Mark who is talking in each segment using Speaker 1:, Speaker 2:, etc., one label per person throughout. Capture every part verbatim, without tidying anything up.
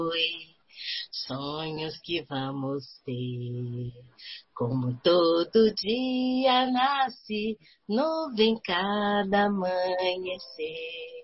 Speaker 1: sonhos que vamos ter. Como todo dia nasce, novo em cada amanhecer.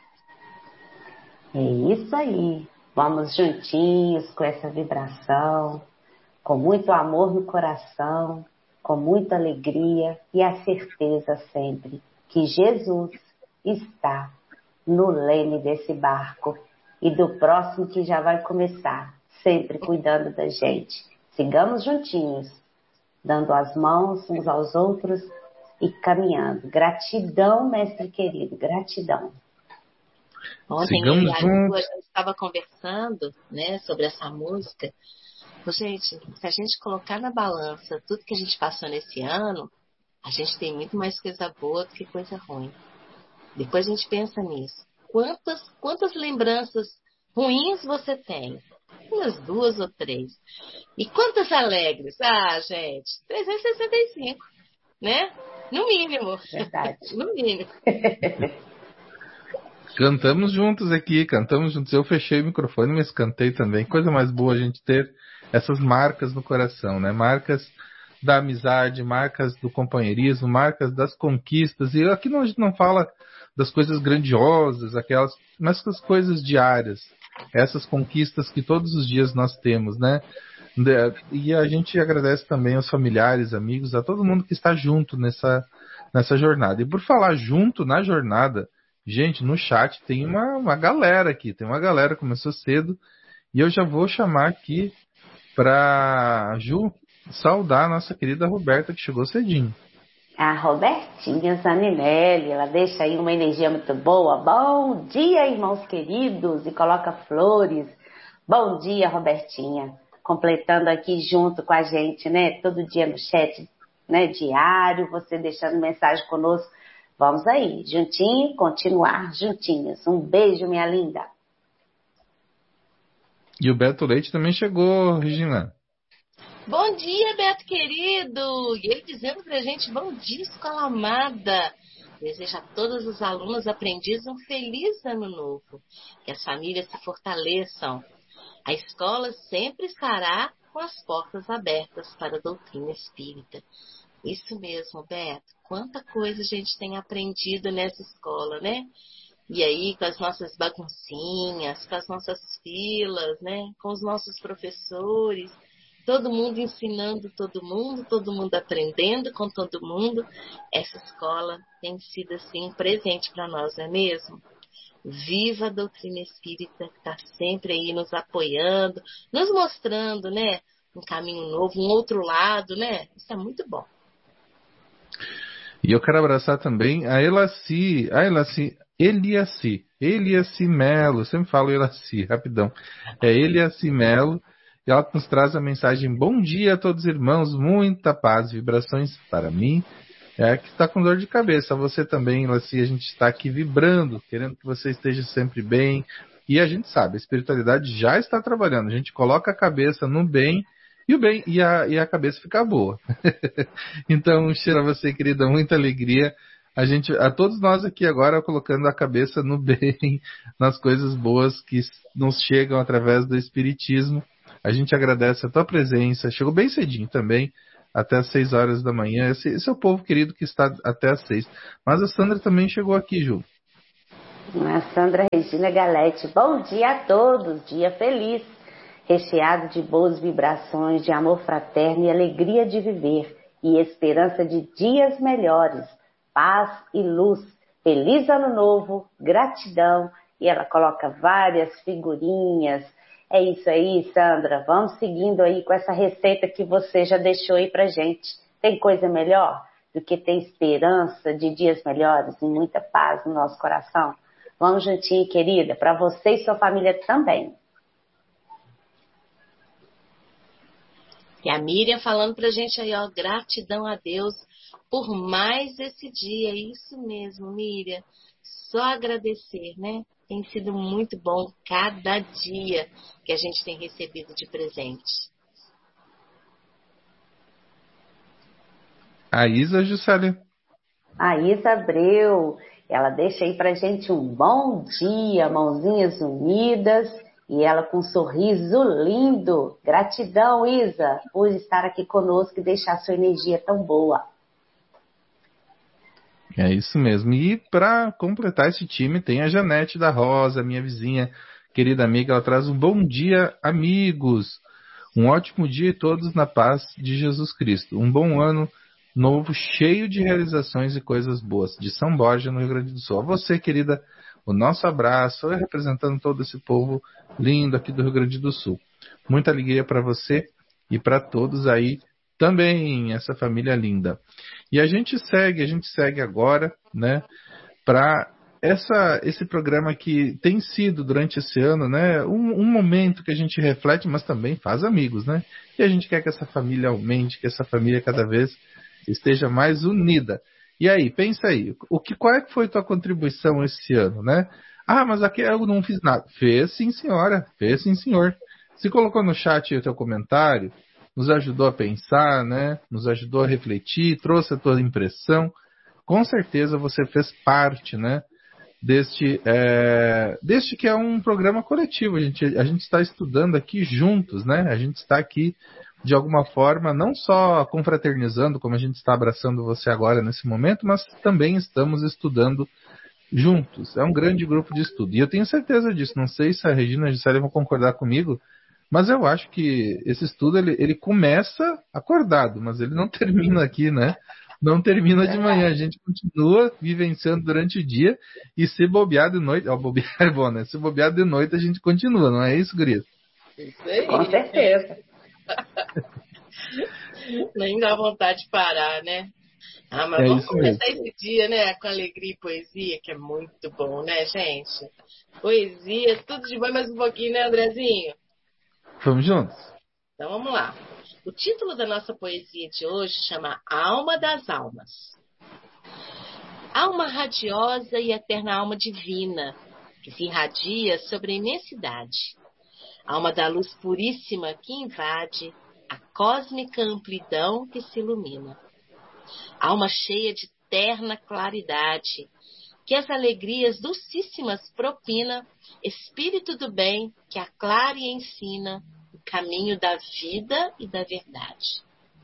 Speaker 2: É isso aí. Vamos juntinhos com essa vibração, com muito amor no coração, com muita alegria e a certeza sempre que Jesus está no leme desse barco e do próximo que já vai começar, sempre cuidando da gente. Sigamos juntinhos, dando as mãos uns aos outros e caminhando. Gratidão, mestre querido, gratidão.
Speaker 1: Ontem eu e a Lu, a gente estava conversando, né, sobre essa música. Gente, se a gente colocar na balança tudo que a gente passou nesse ano, a gente tem muito mais coisa boa do que coisa ruim. Depois a gente pensa nisso. Quantas, quantas lembranças ruins você tem? Umas duas ou três. E quantas alegres? Ah, gente, trezentos e sessenta e cinco, né? No mínimo.
Speaker 2: Verdade.
Speaker 1: No mínimo.
Speaker 3: Cantamos juntos aqui, cantamos juntos. Eu fechei o microfone, mas cantei também. Coisa mais boa a gente ter essas marcas no coração, né? Marcas da amizade, marcas do companheirismo, marcas das conquistas. E aqui não, a gente não fala das coisas grandiosas, aquelas, mas das coisas diárias. Essas conquistas que todos os dias nós temos, né? E a gente agradece também aos familiares, amigos, a todo mundo que está junto nessa, nessa jornada. E por falar junto na jornada, gente, no chat tem uma, uma galera aqui, tem uma galera que começou cedo, e eu já vou chamar aqui para Ju saudar a nossa querida Roberta, que chegou cedinho.
Speaker 2: A Robertinha Zaninelli, ela deixa aí uma energia muito boa. Bom dia, irmãos queridos, e coloca flores. Bom dia, Robertinha, completando aqui junto com a gente, né, todo dia no chat, né, diário, você deixando mensagem conosco. Vamos aí, juntinho, continuar juntinhos. Um beijo, minha linda.
Speaker 3: E o Beto Leite também chegou, Regina.
Speaker 1: Bom dia, Beto querido! E ele dizendo pra gente, bom dia, escola amada. Deseja a todos os alunos aprendizes um feliz ano novo. Que as famílias se fortaleçam. A escola sempre estará com as portas abertas para a doutrina espírita. Isso mesmo, Beto. Quanta coisa a gente tem aprendido nessa escola, né? E aí, com as nossas baguncinhas, com as nossas filas, né? Com os nossos professores, todo mundo ensinando todo mundo, todo mundo aprendendo com todo mundo. Essa escola tem sido, assim, um presente para nós, não é mesmo? Viva a doutrina espírita, que está sempre aí nos apoiando, nos mostrando, né? Um caminho novo, um outro lado, né? Isso é muito bom.
Speaker 3: E eu quero abraçar também a Elaci, a Elaci, Eliaci, Eliaci Melo, sempre falo Elaci, rapidão. É Eliaci Melo, e ela nos traz a mensagem: bom dia a todos os irmãos, muita paz, vibrações para mim, é, que está com dor de cabeça. Você também, Elaci, a gente está aqui vibrando, querendo que você esteja sempre bem, e a gente sabe, a espiritualidade já está trabalhando, a gente coloca a cabeça no bem, E, o bem, e, a, e a cabeça fica boa. Então, cheira você, querida, muita alegria. A gente, a todos nós aqui agora, colocando a cabeça no bem, nas coisas boas que nos chegam através do Espiritismo. A gente agradece a tua presença. Chegou bem cedinho também, até às seis horas da manhã. Esse, esse é o povo querido que está até às seis. Mas a Sandra também chegou aqui, Ju.
Speaker 2: A Sandra Regina Galete. Bom dia a todos, dia feliz, recheado de boas vibrações, de amor fraterno e alegria de viver, e esperança de dias melhores, paz e luz. Feliz ano novo, gratidão. E ela coloca várias figurinhas. É isso aí, Sandra, vamos seguindo aí com essa receita que você já deixou aí pra gente. Tem coisa melhor do que ter esperança de dias melhores e muita paz no nosso coração? Vamos juntinho, querida, para você e sua família também.
Speaker 1: E a Miriam falando pra gente aí, ó, gratidão a Deus por mais esse dia. Isso mesmo, Miriam. Só agradecer, né? Tem sido muito bom cada dia que a gente tem recebido de presente.
Speaker 3: A Isa Juscelia.
Speaker 2: A Isa Abreu, ela deixa aí pra gente um bom dia, mãozinhas unidas E ela com um sorriso lindo. Gratidão, Isa, por estar aqui conosco e deixar sua energia tão boa.
Speaker 3: É isso mesmo. E para completar esse time tem a Janete da Rosa, minha vizinha, querida amiga. Ela traz um bom dia, amigos. Um ótimo dia e todos na paz de Jesus Cristo. Um bom ano novo, cheio de realizações e coisas boas. De São Borja, no Rio Grande do Sul. A você, querida, o nosso abraço, representando todo esse povo lindo aqui do Rio Grande do Sul. Muita alegria para você e para todos aí também, essa família linda. E a gente segue, a gente segue agora, né, para essa esse programa que tem sido durante esse ano, né, um, um momento que a gente reflete, mas também faz amigos, né? E a gente quer que essa família aumente, que essa família cada vez esteja mais unida. E aí, pensa aí, o que, qual é que foi tua contribuição esse ano, né? Ah, mas aqui eu não fiz nada. Fez sim, senhora. Fez sim, senhor. Se colocou no chat o teu comentário, nos ajudou a pensar, né? Nos ajudou a refletir, trouxe a tua impressão. Com certeza você fez parte, né? Deste, é, deste que é um programa coletivo. A gente, a gente está estudando aqui juntos, né? A gente está aqui de alguma forma, não só confraternizando, como a gente está abraçando você agora nesse momento, mas também estamos estudando juntos. É um grande grupo de estudo. E eu tenho certeza disso. Não sei se a Regina e a Gisele vão concordar comigo, mas eu acho que esse estudo ele, ele começa acordado, mas ele não termina aqui, né? Não termina de manhã. A gente continua vivenciando durante o dia e se bobear de noite... Ó, bobear é bom, né? Se bobear de noite a gente continua, não é isso, Gris?
Speaker 1: Isso aí.
Speaker 2: Com certeza.
Speaker 1: Nem dá vontade de parar, né? Ah, mas
Speaker 3: É
Speaker 1: vamos
Speaker 3: isso
Speaker 1: começar
Speaker 3: mesmo.
Speaker 1: esse dia, né? Com alegria e poesia, que é muito bom, né, gente? Poesia, tudo de bom, mais um pouquinho, né, Andrezinho?
Speaker 3: Vamos juntos?
Speaker 1: Então vamos lá. O título da nossa poesia de hoje chama Alma das Almas. Alma radiosa e eterna alma divina, que se irradia sobre a imensidade. Alma da luz puríssima que invade a cósmica amplidão que se ilumina. Alma cheia de terna claridade, que as alegrias dulcíssimas propina, espírito do bem que aclara e ensina o caminho da vida e da verdade.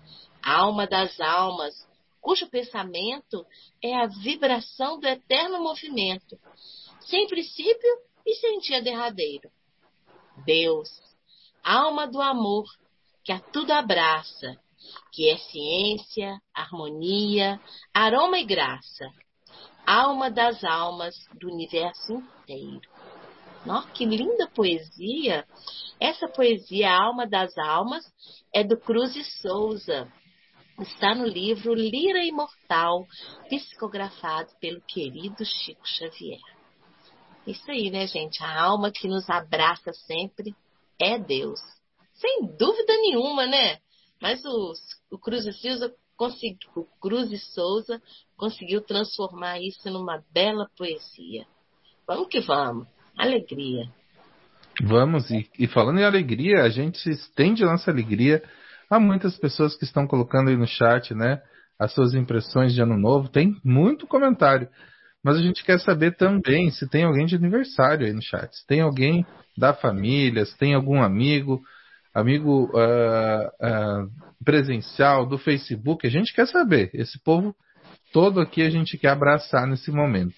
Speaker 1: Alma das almas, cujo pensamento é a vibração do eterno movimento, sem princípio e sem dia derradeiro. Deus, alma do amor, que a tudo abraça, que é ciência, harmonia, aroma e graça, alma das almas do universo inteiro. Nossa, que linda poesia! Essa poesia, a Alma das Almas, é do Cruz e Souza. Está no livro Lira Imortal, psicografado pelo querido Chico Xavier. Isso aí, né, gente? A alma que nos abraça sempre é Deus. Sem dúvida nenhuma, né? Mas o, o Cruz e Souza conseguiu, o Cruz e Souza conseguiu transformar isso numa bela poesia. Vamos que vamos. Alegria.
Speaker 3: Vamos, e, e falando em alegria, a gente estende a nossa alegria a muitas pessoas que estão colocando aí no chat, né? As suas impressões de ano novo. Tem muito comentário. Mas a gente quer saber também se tem alguém de aniversário aí no chat. Se tem alguém da família, se tem algum amigo, amigo uh, uh, presencial do Facebook. A gente quer saber. Esse povo todo aqui a gente quer abraçar nesse momento.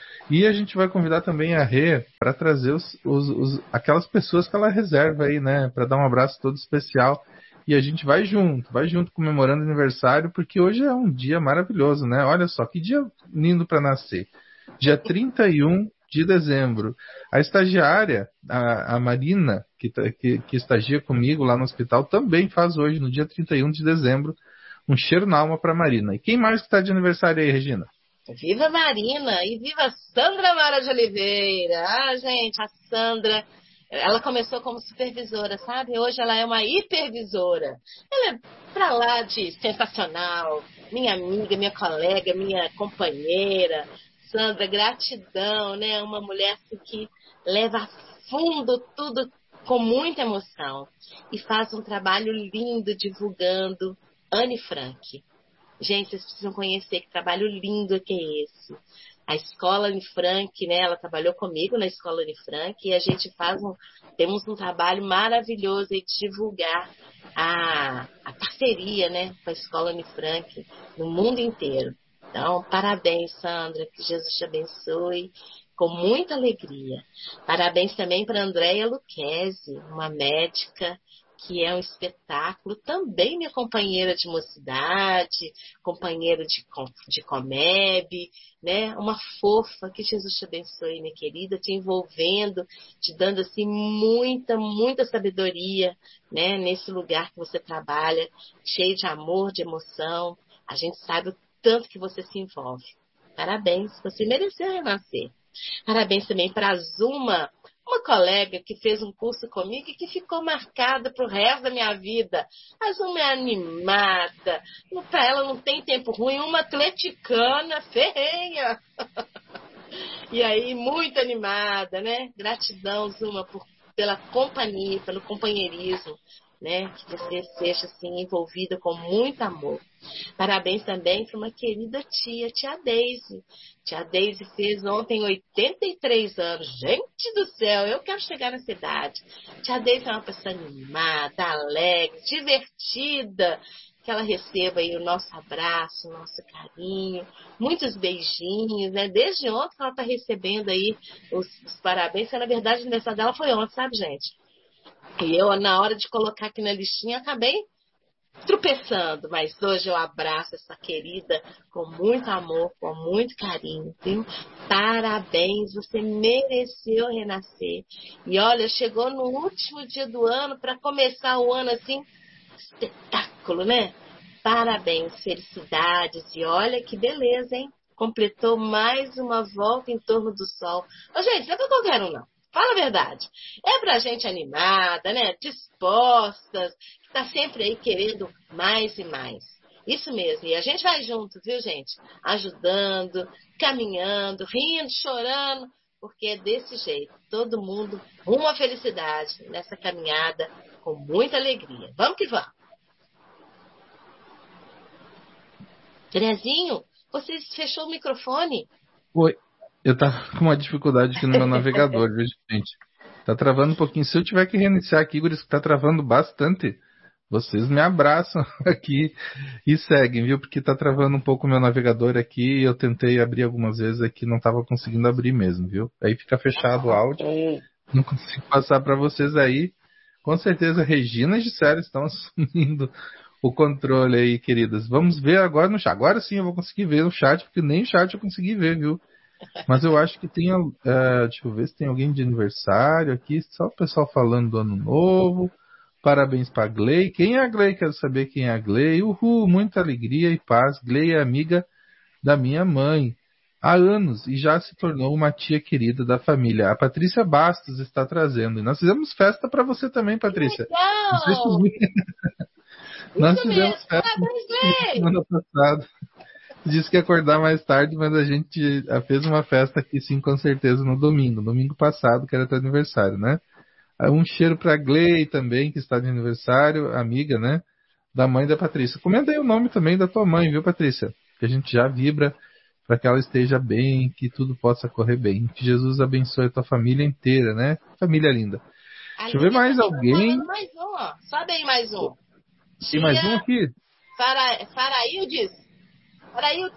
Speaker 3: E a gente vai convidar também a Rê para trazer os, os, os, aquelas pessoas que ela reserva aí, né? Para dar um abraço todo especial. E a gente vai junto, vai junto comemorando o aniversário, porque hoje é um dia maravilhoso, né? Olha só, que dia lindo para nascer. Dia trinta e um de dezembro. A estagiária, a, a Marina, que, que, que estagia comigo lá no hospital, também faz hoje, no dia trinta e um de dezembro, um cheiro na alma para Marina. E quem mais que está de aniversário aí, Regina?
Speaker 1: Viva Marina e viva Sandra Mara de Oliveira. Ah, gente, a Sandra, ela começou como supervisora, sabe? Hoje ela é uma hipervisora. Ela é pra lá de sensacional. Minha amiga, minha colega, minha companheira. Sandra, gratidão, né? Uma mulher assim, que leva a fundo tudo com muita emoção. E faz um trabalho lindo divulgando Anne Frank. Gente, vocês precisam conhecer que trabalho lindo que é esse. a escola Anne Frank, né? Ela trabalhou comigo na escola Anne Frank e a gente faz um, temos um trabalho maravilhoso aí de divulgar a, a parceria, né, com a escola Anne Frank no mundo inteiro. Então, parabéns, Sandra, que Jesus te abençoe com muita alegria. Parabéns também para a Andréia Lucchesi, uma médica que é um espetáculo, também minha companheira de mocidade, companheira de, de Comeb, né? Uma fofa, que Jesus te abençoe, minha querida, te envolvendo, te dando assim muita, muita sabedoria, né? Nesse lugar que você trabalha, cheio de amor, de emoção. A gente sabe o tanto que você se envolve. Parabéns, você mereceu renascer. Parabéns também para a Zuma, uma colega que fez um curso comigo e que ficou marcada para o resto da minha vida. A Zuma é animada, para ela não tem tempo ruim, uma atleticana ferrenha. E aí, muito animada, né? Gratidão, Zuma, por, pela companhia, pelo companheirismo, né? Que você seja assim, envolvida com muito amor. Parabéns também para uma querida tia, tia Deise. Tia Deise fez ontem oitenta e três anos. Gente do céu, eu quero chegar na cidade. Tia Deise é uma pessoa animada, alegre, divertida. Que ela receba aí o nosso abraço, o nosso carinho, muitos beijinhos, né? Desde ontem que ela está recebendo aí os, os parabéns, que na verdade o aniversário dela foi ontem, sabe, gente? E eu, na hora de colocar aqui na listinha, acabei tropeçando, mas hoje eu abraço essa querida com muito amor, com muito carinho, viu? Parabéns, você mereceu renascer. E olha, chegou no último dia do ano, para começar o ano assim, espetáculo, né? Parabéns, felicidades, e olha que beleza, hein? Completou mais uma volta em torno do sol. Ô, gente, não é pra qualquer um, não. Fala a verdade. É pra gente animada, né? Dispostas, que tá sempre aí querendo mais e mais. Isso mesmo. E a gente vai junto, viu, gente? Ajudando, caminhando, rindo, chorando, porque é desse jeito. Todo mundo rumo à felicidade nessa caminhada com muita alegria. Vamos que vamos. Drezinho, você fechou o microfone?
Speaker 3: Oi. Eu tava com uma dificuldade aqui no meu navegador, viu, gente? Tá travando um pouquinho. Se eu tiver que reiniciar aqui, Guris, que tá travando bastante, vocês me abraçam aqui e seguem, viu? Porque tá travando um pouco o meu navegador aqui. Eu tentei abrir algumas vezes aqui, não tava conseguindo abrir mesmo, viu? Aí fica fechado o áudio. Não consigo passar para vocês aí. Com certeza, Regina e Gisele estão assumindo o controle aí, queridas. Vamos ver agora no chat. Agora sim eu vou conseguir ver no chat, porque nem o chat eu consegui ver, viu? Mas eu acho que tem, uh, deixa eu ver se tem alguém de aniversário aqui, só o pessoal falando do ano novo. Parabéns para a Glei. Quem é a Glei? Quero saber quem é a Glei. Uhul, muita alegria e paz. Glei é amiga da minha mãe há anos e já se tornou uma tia querida da família. A Patrícia Bastos está trazendo. E nós fizemos festa para você também, Patrícia.
Speaker 1: Legal!
Speaker 3: Não sei se... Nós
Speaker 1: Isso
Speaker 3: fizemos
Speaker 1: mesmo.
Speaker 3: festa
Speaker 1: Parabéns,
Speaker 3: semana passada. Disse que ia acordar mais tarde, mas a gente fez uma festa aqui sim, com certeza, no domingo. Domingo passado, que era teu aniversário, né? Um cheiro pra Glei também, que está de aniversário, amiga, né? Da mãe da Patrícia. Comenta aí o nome também da tua mãe, viu, Patrícia? Que a gente já vibra para que ela esteja bem, que tudo possa correr bem. Que Jesus abençoe a tua família inteira, né? Família linda.
Speaker 1: A
Speaker 3: Deixa eu ver mais alguém.
Speaker 1: Tá mais um, ó. Sobe aí mais um.
Speaker 3: Tem
Speaker 1: Tia
Speaker 3: mais um aqui?
Speaker 1: Fara... Faraildes. Faraildes.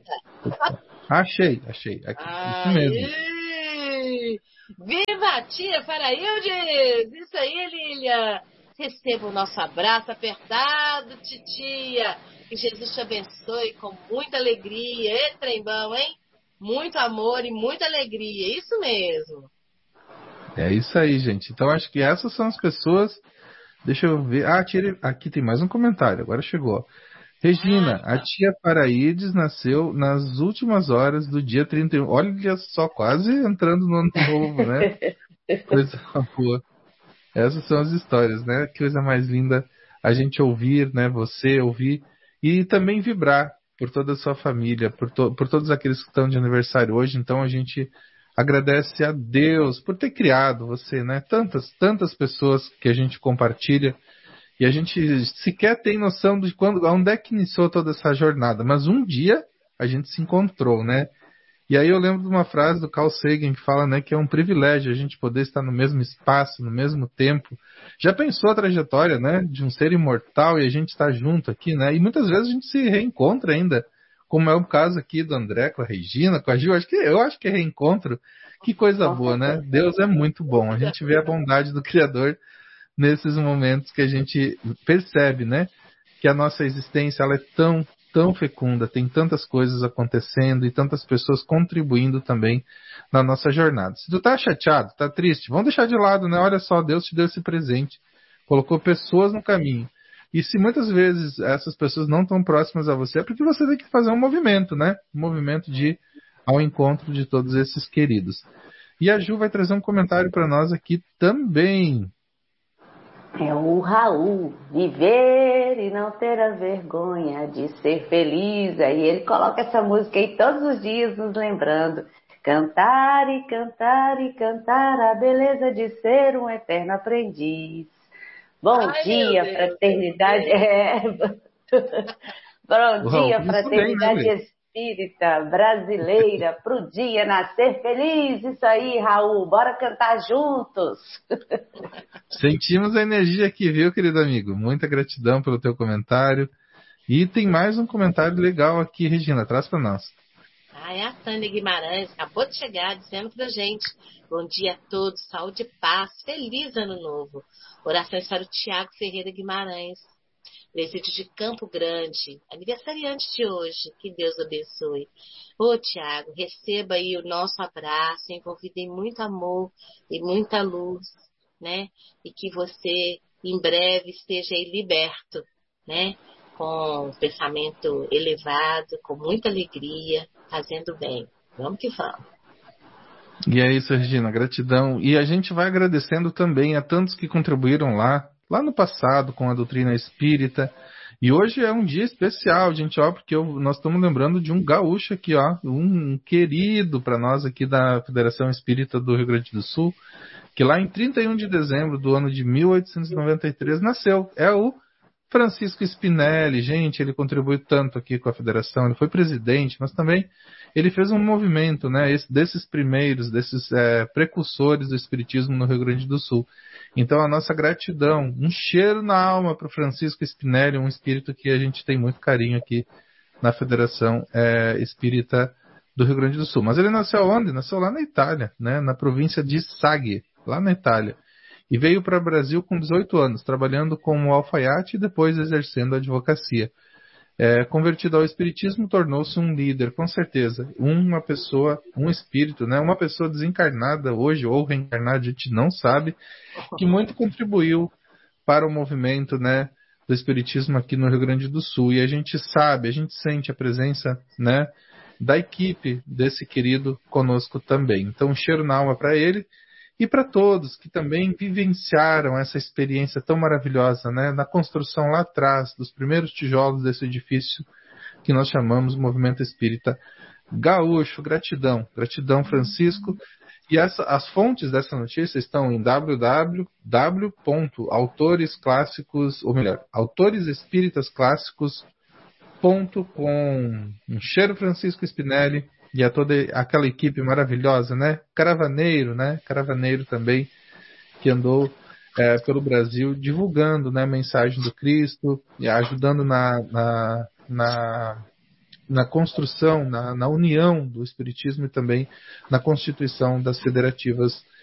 Speaker 3: Achei, achei. Aqui. Isso mesmo.
Speaker 1: Viva a tia Faraildes! Isso aí, Lília! Receba o nosso abraço apertado, titia! Que Jesus te abençoe com muita alegria. E trembão, hein? Muito amor e muita alegria. Isso mesmo.
Speaker 3: É isso aí, gente. Então acho que essas são as pessoas. Deixa eu ver. Ah, tia... aqui tem mais um comentário. Agora chegou. Regina, a tia Paraídes nasceu nas últimas horas do dia trinta e um. Olha só, quase entrando no ano novo, né? Coisa boa. Essas são as histórias, né? Que coisa mais linda a gente ouvir, né? Você ouvir e também vibrar por toda a sua família, por, to- por todos aqueles que estão de aniversário hoje. Então a gente agradece a Deus por ter criado você, né? Tantas, tantas pessoas que a gente compartilha. E a gente sequer tem noção de quando, onde é que iniciou toda essa jornada. Mas um dia a gente se encontrou, né? E aí eu lembro de uma frase do Carl Sagan que fala, né, que é um privilégio a gente poder estar no mesmo espaço, no mesmo tempo. Já pensou a trajetória, né, de um ser imortal e a gente estar junto aqui, né? E muitas vezes a gente se reencontra ainda, como é o caso aqui do André com a Regina, com a Gil. Acho que, eu acho que é reencontro. Que coisa boa, né? Deus é muito bom. A gente vê a bondade do Criador nesses momentos que a gente percebe, né, que a nossa existência ela é tão tão fecunda, tem tantas coisas acontecendo e tantas pessoas contribuindo também na nossa jornada. Se tu tá chateado, tá triste, vamos deixar de lado, né? Olha só, Deus te deu esse presente, colocou pessoas no caminho. E se muitas vezes essas pessoas não estão próximas a você, é porque você tem que fazer um movimento, né? Um movimento de ir ao encontro de todos esses queridos. E a Ju vai trazer um comentário para nós aqui também.
Speaker 2: É o Raul, viver e não ter a vergonha de ser feliz. Aí ele coloca essa música aí todos os dias nos lembrando. Cantar e cantar e cantar a beleza de ser um eterno aprendiz. Bom Ai, dia, fraternidade. É... Bom
Speaker 3: o
Speaker 2: dia,
Speaker 3: Raul,
Speaker 2: fraternidade
Speaker 3: bem, né,
Speaker 2: espírita brasileira, pro dia nascer feliz. Isso aí, Raul, bora cantar juntos.
Speaker 3: Sentimos a energia aqui, viu, querido amigo? Muita gratidão pelo teu comentário. E tem mais um comentário legal aqui, Regina, traz para nós.
Speaker 1: Ah, é a Tânia Guimarães, acabou de chegar dizendo pra gente: bom dia a todos, saúde e paz, feliz ano novo. Orações para o Tiago Ferreira Guimarães, presídio de Campo Grande, aniversariante de hoje, que Deus abençoe. Ô Tiago, receba aí o nosso abraço, envolvido em muito amor e muita luz, né? E que você em breve esteja aí liberto, né? Com um pensamento elevado, com muita alegria, fazendo bem. Vamos que vamos.
Speaker 3: E é isso, Regina, gratidão. E a gente vai agradecendo também a tantos que contribuíram lá, lá no passado com a doutrina espírita. E hoje é um dia especial, gente, ó, porque eu, nós estamos lembrando de um gaúcho aqui, ó, um querido para nós aqui da Federação Espírita do Rio Grande do Sul, que lá em trinta e um de dezembro do ano de mil oitocentos e noventa e três nasceu. É o Francisco Spinelli. Gente, ele contribuiu tanto aqui com a Federação, ele foi presidente, mas também ele fez um movimento, né, esse, desses primeiros, desses é, precursores do Espiritismo no Rio Grande do Sul. Então, a nossa gratidão, um cheiro na alma para o Francisco Spinelli, um espírito que a gente tem muito carinho aqui na Federação é, Espírita do Rio Grande do Sul. Mas ele nasceu onde? Nasceu lá na Itália, né, na província de Saghe, lá na Itália. E veio para o Brasil com dezoito anos, trabalhando como alfaiate e depois exercendo a advocacia. É, convertido ao espiritismo, tornou-se um líder, com certeza. Uma pessoa, um espírito, né? Uma pessoa desencarnada hoje, ou reencarnada, a gente não sabe, que muito contribuiu para o movimento, né, do espiritismo aqui no Rio Grande do Sul. E a gente sabe, a gente sente a presença, né, da equipe desse querido conosco também. Então, um cheiro na alma para ele. E para todos que também vivenciaram essa experiência tão maravilhosa, né, na construção lá atrás dos primeiros tijolos desse edifício que nós chamamos Movimento Espírita Gaúcho. Gratidão, gratidão, Francisco. E essa, as fontes dessa notícia estão em w w w ponto autores clássicos, ou melhor, autores espíritas clássicos ponto com. Um cheiro, Francisco Spinelli. E a toda aquela equipe maravilhosa, né? Caravaneiro, né? Caravaneiro também, que andou é, pelo Brasil divulgando, né, a mensagem do Cristo, e ajudando na, na, na, na construção, na, na união do Espiritismo e também na constituição das federativas